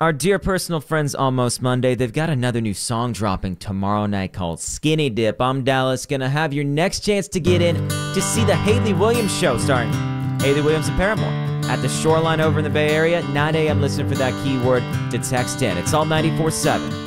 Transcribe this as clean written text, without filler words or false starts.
Our dear personal friends, Almost Monday, they've got another new song dropping tomorrow night called Skinny Dip. I'm Dallas, gonna have your next chance to get in to see the Hayley Williams show starring Hayley Williams and Paramore at the Shoreline over in the Bay Area. 9 a.m. Listen for that keyword to text in. It's all 94.7.